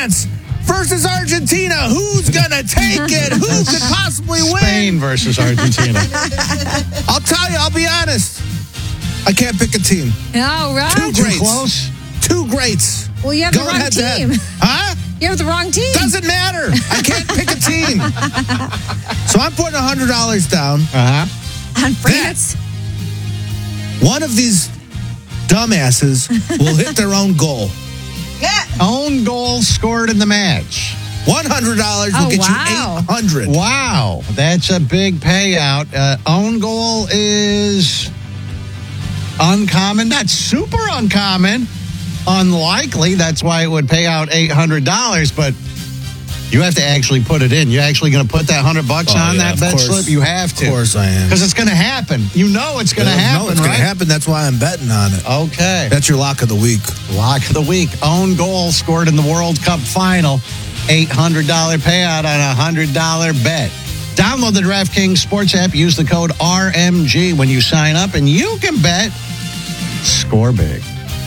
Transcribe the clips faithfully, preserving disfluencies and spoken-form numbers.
France versus Argentina. Who's going to take it? Who could possibly win? Spain versus Argentina. I'll tell you, I'll be honest. I can't pick a team. All right. Two Too greats. close? Two greats. Well, you have Go the wrong ahead, team. Dad. Huh? You have the wrong team. Doesn't matter. I can't pick a team. So I'm putting one hundred dollars down. Uh-huh. On France. One of these dumbasses will hit their own goal. Own goal scored in the match. one hundred dollars will Oh, get wow. you eight hundred dollars. Wow, that's a big payout. Uh, own goal is uncommon, not super uncommon, unlikely. That's why it would pay out eight hundred dollars, but you have to actually put it in. You're actually going to put that one hundred bucks Oh, on yeah, that of bet course. slip? You have to. Of course I am. Because it's going to happen. You know it's going to Yeah, happen, no, it's right? going to happen. That's why I'm betting on it. Okay. That's your lock of the week. Lock of the week. Own goal scored in the World Cup final. eight hundred dollars payout on a one hundred dollars bet. Download the DraftKings Sports app. Use the code R M G when you sign up, and you can bet. Score big.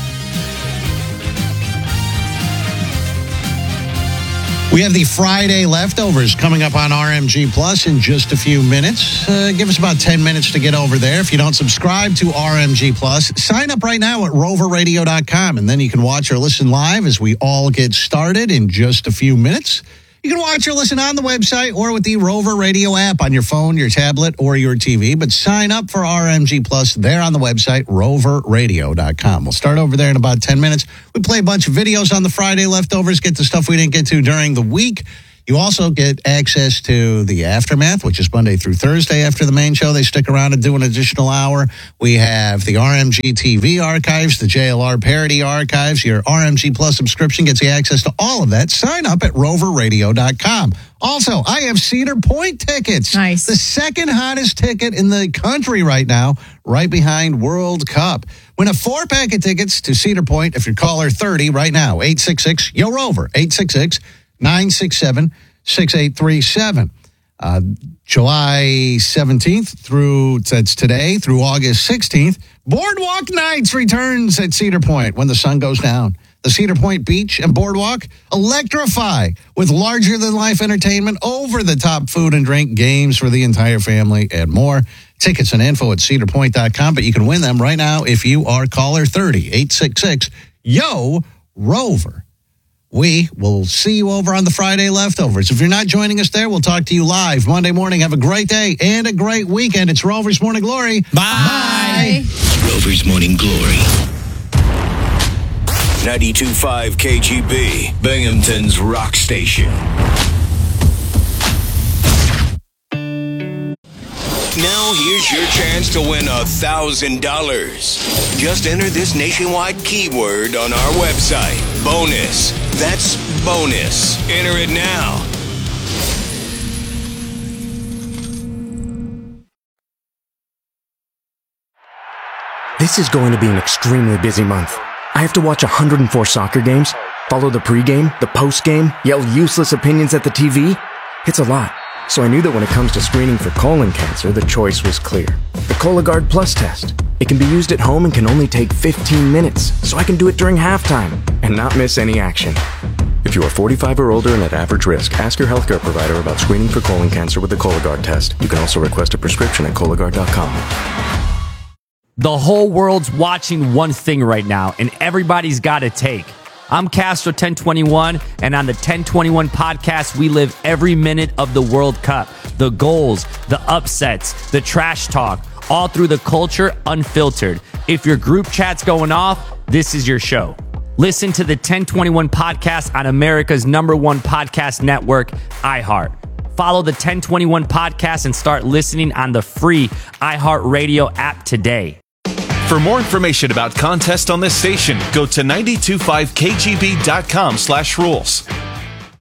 We have the Friday leftovers coming up on R M G Plus in just a few minutes. Uh, give us about ten minutes to get over there. If you don't subscribe to R M G Plus, sign up right now at rover radio dot com, and then you can watch or listen live as we all get started in just a few minutes. You can watch or listen on the website or with the Rover Radio app on your phone, your tablet, or your T V. But sign up for R M G Plus there on the website, rover radio dot com. We'll start over there in about ten minutes. We play a bunch of videos on the Friday leftovers, get the stuff we didn't get to during the week. You also get access to the Aftermath, which is Monday through Thursday after the main show. They stick around and do an additional hour. We have the R M G T V archives, the J L R parody archives. Your R M G Plus subscription gets you access to all of that. Sign up at rover radio dot com. Also, I have Cedar Point tickets. Nice. The second hottest ticket in the country right now, right behind World Cup. Win a four-pack of tickets to Cedar Point if you're caller thirty right now. eight six six, Y O R O V E R. eight six six, nine six seven, six eight three seven. Uh, July seventeenth through, that's today, through August sixteenth, Boardwalk Nights returns at Cedar Point when the sun goes down. The Cedar Point Beach and Boardwalk electrify with larger-than-life entertainment, over-the-top food and drink, games for the entire family, and more. Tickets and info at cedar point dot com, but you can win them right now if you are caller thirty, eight six six, Y O Rover. We will see you over on the Friday leftovers. If you're not joining us there, we'll talk to you live Monday morning. Have a great day and a great weekend. It's Rover's Morning Glory. Bye. Bye. Rover's Morning Glory. ninety-two point five K G B, Binghamton's rock station. Now here's your chance to win one thousand dollars. Just enter this nationwide keyword on our website. Bonus. That's bonus. Enter it now. This is going to be an extremely busy month. I have to watch one hundred four soccer games, follow the pregame, the postgame, yell useless opinions at the T V. It's a lot. So I knew that when it comes to screening for colon cancer, the choice was clear. The Cologuard Plus test. It can be used at home and can only take fifteen minutes, so I can do it during halftime and not miss any action. If you are forty-five or older and at average risk, ask your healthcare provider about screening for colon cancer with the Cologuard test. You can also request a prescription at Cologuard dot com. The whole world's watching one thing right now, and everybody's got a take. I'm Castro ten twenty-one, and on the ten twenty-one podcast, we live every minute of the World Cup. The goals, the upsets, the trash talk, all through the culture unfiltered. If your group chat's going off, this is your show. Listen to the ten twenty-one podcast on America's number one podcast network, iHeart. Follow the ten twenty-one podcast and start listening on the free iHeartRadio app today. For more information about contests on this station, go to nine two five K G B dot com slash rules.